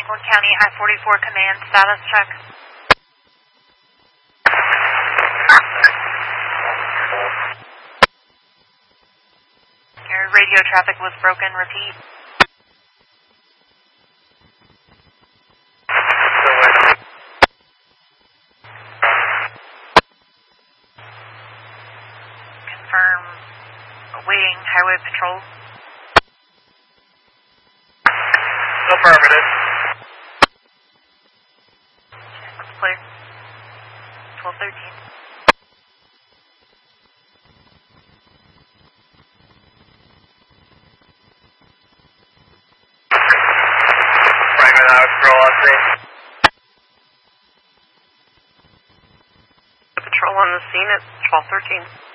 Oakland County I-44 Command, status check. Your radio traffic was broken, repeat. Confirm, awaiting highway patrol. Affirmative. Looks clear. 1213. Private House Patrol on scene. Patrol on the scene at 1213.